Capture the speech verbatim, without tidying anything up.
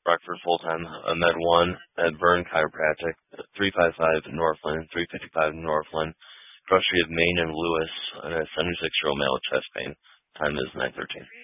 Rockford full-time. Uh, Med one at Burn Chiropractic, three five five Northland, three fifty-five Northland. Cross Street of Maine and Lewis, and a seventy-six-year-old male with chest pain. Time is nine thirteen.